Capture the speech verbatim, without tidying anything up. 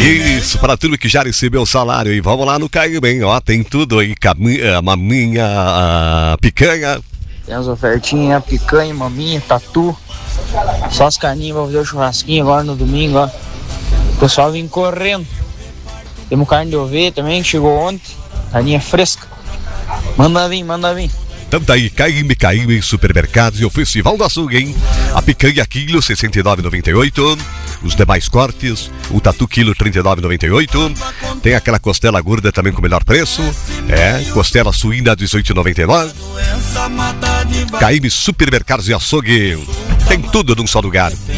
Isso, para tudo que já recebeu o salário. E vamos lá no Caimém, ó, tem tudo aí, caminha, maminha, a picanha. Tem as ofertinhas, picanha, maminha, tatu. Só as caninhas pra fazer o churrasquinho agora no domingo, ó. O pessoal vem correndo. Temos carne de ovelha também, que chegou ontem. Carninha fresca. Manda vir, manda vir. Então tá aí, Caime, Caime, supermercados e o Festival do Açougue, hein? A picanha quilo, sessenta e nove reais e noventa e oito centavos. Os demais cortes, o tatu quilo, trinta e nove reais e noventa e oito centavos. Tem aquela costela gorda também com o melhor preço. É, costela suína, dezoito reais e noventa e nove centavos. Caime, supermercados e açougue. Tem tudo num só lugar.